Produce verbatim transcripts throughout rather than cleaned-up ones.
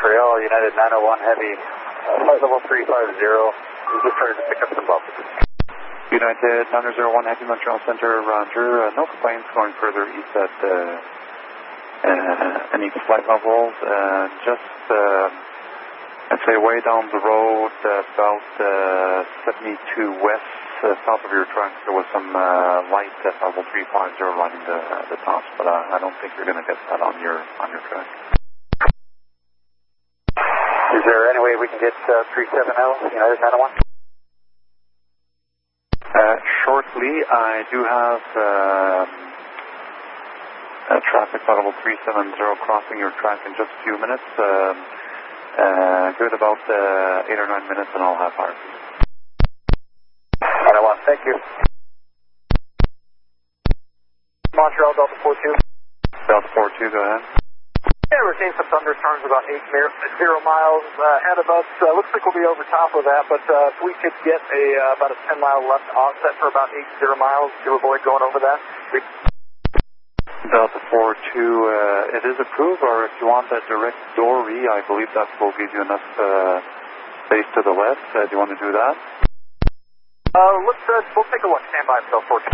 Montreal, United nine oh one Heavy, uh, flight level three five zero. We're just trying to pick up some bumps. United nine oh one Heavy, Montreal Center, Roger. Uh, no complaints going further east at uh, uh, any flight levels. Uh, just, uh, I'd say way down the road, uh, about uh, seventy-two west, uh, south of your track, there was some uh, light at level three five zero lining the, the tops, but uh, I don't think you're going to get that on your on your track. Is there any way we can get uh, three seven zero, United nine oh one? Uh, shortly, I do have uh, uh, traffic level three seven zero crossing your track in just a few minutes. Uh, uh, give it about uh, eight or nine minutes and I'll have R. nine oh one, thank you. Montreal, Delta four two. Delta four two, go ahead. Yeah, we're seeing some thunderstorms about eight zero miles uh, ahead of us. Uh, looks like we'll be over top of that, but uh, if we could get a uh, about a ten mile left offset for about eight zero miles to avoid going over that. We... Delta four two, uh, it is approved, or if you want that direct dory, I believe that will give you enough uh, space to the left. Uh, do you want to do that? Uh, let's, uh, we'll take a look. Stand by, Delta four two.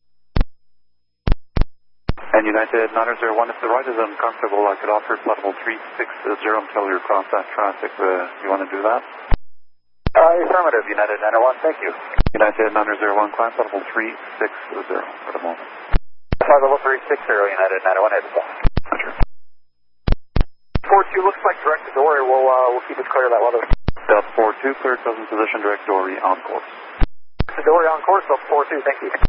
And United nine oh one, if the ride is uncomfortable, I could offer flight level three six zero until you cross that traffic. Uh, you want to do that? Uh, affirmative, United nine oh one, thank you. United nine oh one, climb flight level three six zero for the moment. Flight level three six zero, United nine oh one, heads down. Roger. four two looks like direct to dory. We'll, uh, we'll keep it clear of that weather. Delta four two, cleared present position, direct dory on course. Direct to dory on course, Delta four two, thank you.